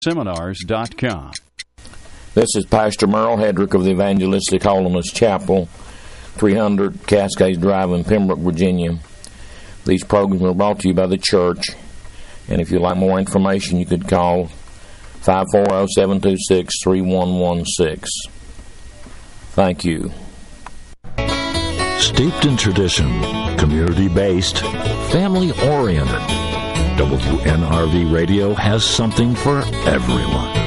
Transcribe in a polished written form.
Seminars.com. This is Pastor Merle Hedrick of the Evangelistic Holiness Chapel, 300 Cascades Drive in Pembroke, Virginia. These programs are brought to you by the church, and if you'd like more information, you could call 540-726-3116. Thank you. Steeped in tradition, community-based, family-oriented, WNRV Radio has something for everyone.